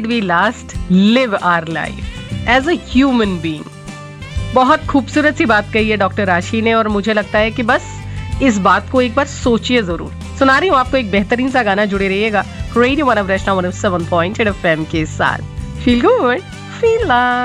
Provided we last live our life as a human being. बहुत खूबसूरत सी बात कही है डॉक्टर राशि ने, और मुझे लगता है कि बस इस बात को एक बार सोचिए जरूर। सुना रही हूँ आपको एक बेहतरीन सा गाना, जुड़े रहिएगा रेडियो 107.8 FM के साथ। Feel good, feel